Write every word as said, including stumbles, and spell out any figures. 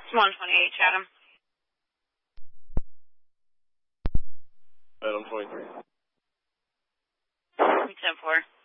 It's one twenty-eight, Chatham. Item twenty-three. ten four.